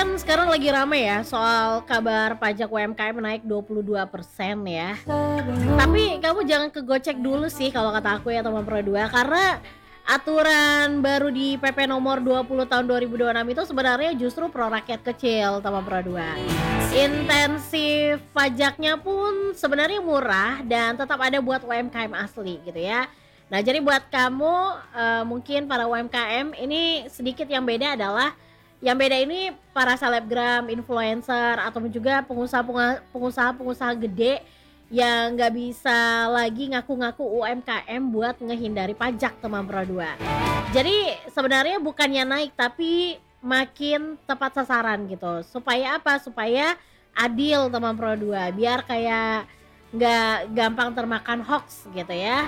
kan sekarang lagi rame ya soal kabar pajak UMKM naik 22% ya. Tapi kamu jangan kegocek dulu sih kalau kata aku ya teman Pro 2, karena aturan baru di PP nomor 20 tahun 2026 itu sebenarnya justru pro rakyat kecil teman Pro 2. Intensif pajaknya pun sebenarnya murah dan tetap ada buat UMKM asli gitu ya. Nah, jadi buat kamu mungkin para UMKM ini sedikit yang beda adalah yang beda ini para selebgram, influencer ataupun juga pengusaha-pengusaha gede yang nggak bisa lagi ngaku-ngaku UMKM buat ngehindari pajak teman Pro 2. Jadi sebenarnya bukannya naik tapi makin tepat sasaran gitu. Supaya apa? Supaya adil teman Pro 2. Biar kayak nggak gampang termakan hoax gitu ya.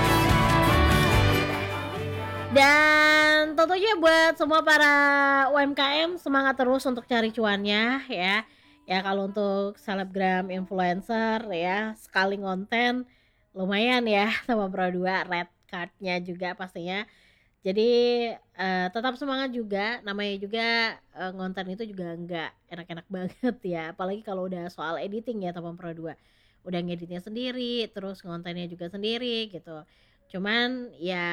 Dan tentunya buat semua para UMKM semangat terus untuk cari cuannya ya. Ya kalau untuk selebgram influencer ya sekali ngonten lumayan ya sama Pro 2 red cardnya juga pastinya. Jadi tetap semangat juga, namanya juga ngonten itu juga nggak enak-enak banget ya. Apalagi kalau udah soal editing ya teman Pro 2. Udah ngeditnya sendiri, terus ngontennya juga sendiri gitu. Cuman ya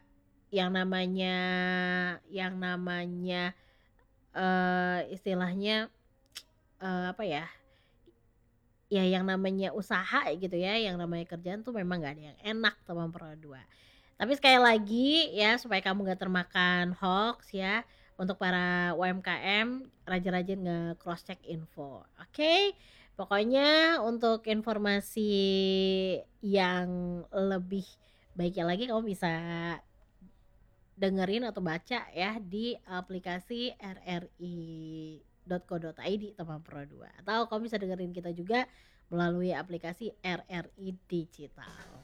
yang namanya istilahnya apa ya? Ya yang namanya usaha gitu ya, yang namanya kerjaan tuh memang nggak ada yang enak teman Pro 2. Tapi sekali lagi ya supaya kamu nggak termakan hoax ya, untuk para UMKM rajin-rajin nge-cross check info. Oke? Pokoknya untuk informasi yang lebih baiknya lagi kamu bisa dengerin atau baca ya di aplikasi rri.co.id teman Pro 2. Atau kamu bisa dengerin kita juga melalui aplikasi RRI Digital.